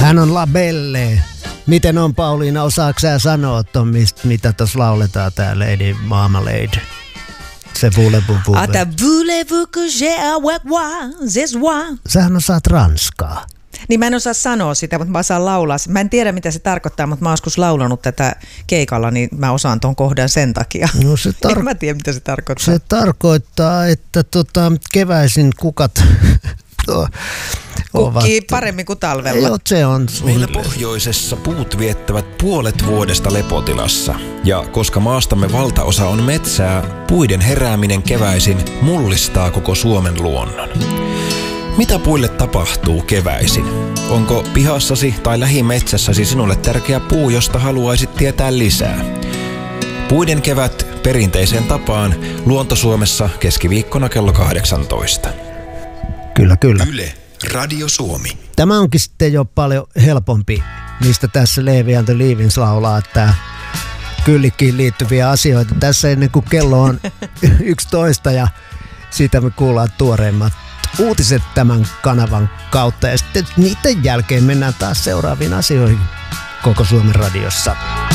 Hän on Labelle. Miten on, Pauliina, osaatko sä sanoa ton, mitä tuossa lauletaan tää Lady Marmalade? Se voulez-vous. Voulez-vous que j'ai un wagwa. Sähän osaat ranskaa. Niin mä en osaa sanoa sitä, mutta mä osaan laulaa. Mä en tiedä, mitä se tarkoittaa, mutta mä oon joskus laulanut tätä keikalla, niin mä osaan ton kohdan sen takia. No en mä tiedä, mitä se tarkoittaa. Se tarkoittaa, että keväisin kukat kukkii paremmin kuin talvella. Joo, se on Meillä pohjoisessa puut viettävät puolet vuodesta lepotilassa. Ja koska maastamme valtaosa on metsää, puiden herääminen keväisin mullistaa koko Suomen luonnon. Mitä puille tapahtuu keväisin? Onko pihassasi tai lähimetsässäsi sinulle tärkeä puu, josta haluaisit tietää lisää? Puiden kevät perinteiseen tapaan Luonto-Suomessa keskiviikkona kello 18. Kyllä. Yle, Radio Suomi. Tämä onkin sitten jo paljon helpompi, mistä tässä Levi and the Leavings laulaa, että kyllikin liittyviä asioita. Tässä ennen kuin kello on 11 ja siitä me kuullaan tuoreimmat uutiset tämän kanavan kautta. Ja sitten niiden jälkeen mennään taas seuraaviin asioihin koko Suomen radiossa.